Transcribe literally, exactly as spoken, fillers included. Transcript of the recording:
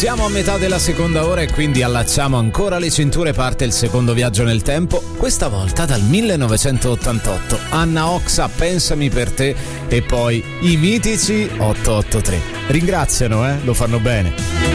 Siamo a metà della seconda ora e quindi allacciamo ancora le cinture, parte il secondo viaggio nel tempo, questa volta dal millenovecentottantotto. Anna Oxa, Pensami per te, e poi i mitici otto otto tre. Ringraziano, eh? Lo fanno bene.